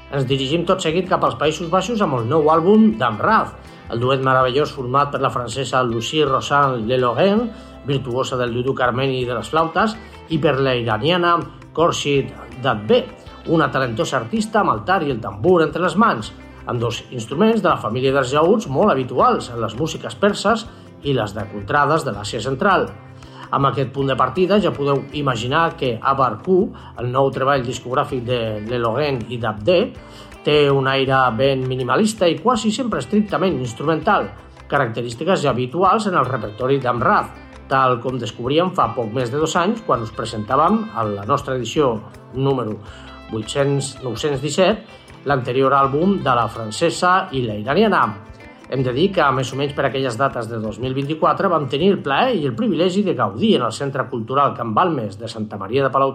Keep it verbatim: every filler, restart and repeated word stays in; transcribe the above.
Ens dirigim tot seguit cap als Països Baixos amb el nou àlbum d'Amrath, el duet meravellós format per la francesa Lucie Rosan Lelogen, virtuosa del duduk armeni i de les flautes, i per la iraniana Khorshid Dadbeh, una talentosa artista amb el tar i el tambur entre les mans, amb dos instruments de la família dels yaüts molt habituals en les músiques perses i les de contrades de l'Àsia Central. Amb aquest punt de partida ja podeu imaginar que Abarku, el nou treball discogràfic de Lelogen i Dadbeh, té un aire ben minimalista i quasi sempre estrictament instrumental, característiques ja habituals en el repertori d'Amrath, tal com descobríem fa poc més de dos anys quan us presentàvem a la nostra edició número vuit-cents nou-cents disset, l'anterior àlbum de la francesa i la iraniana. Hem de dir que, més o menys per aquelles dates de dos mil vint-i-quatre, vam tenir el plaer i el privilegi de gaudir en el Centre Cultural Can Balmes de Santa Maria de Palautordera